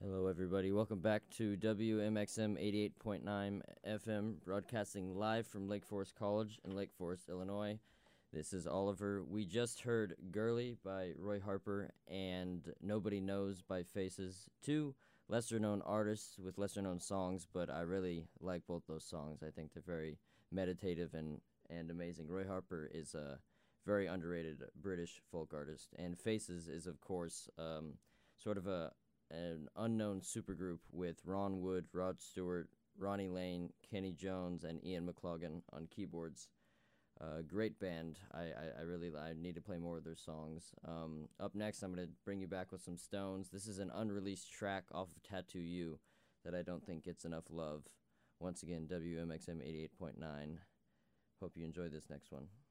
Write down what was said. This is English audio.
Hello, everybody. Welcome back to WMXM 88.9 FM, broadcasting live from Lake Forest College in Lake Forest, Illinois. This is Oliver. We just heard Girly by Roy Harper and Nobody Knows by Faces, two lesser-known artists with lesser-known songs, but I really like both those songs. I think they're very meditative and amazing. Roy Harper is a very underrated British folk artist, and Faces is, of course, sort of an unknown supergroup with Ron Wood, Rod Stewart, Ronnie Lane, Kenny Jones, and Ian McLaughlin on keyboards. Great band. I need to play more of their songs. Up next, I'm going to bring you back with some Stones. This is an unreleased track off of Tattoo You that I don't think gets enough love. Once again, WMXM 88.9. Hope you enjoy this next one.